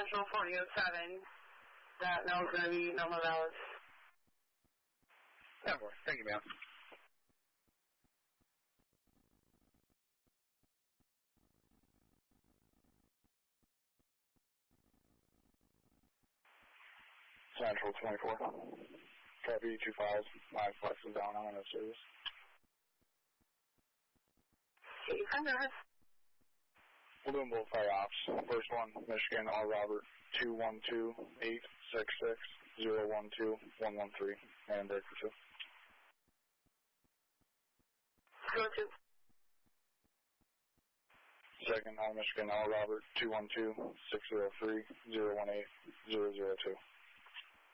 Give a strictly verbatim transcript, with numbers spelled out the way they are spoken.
Central forty oh seven. That now is going to be Norma Vallis. Yeah, boy. Thank you, ma'am. Central twenty-four. Copy two five. My flex is down. I'm in the service. You can go ahead. We're doing both fire ops. First one, Michigan R. Robert two one two eight six six zero one two one one three. And break for two. Go to. Second, on Michigan R. Robert two one two six zero three zero one eight zero zero two.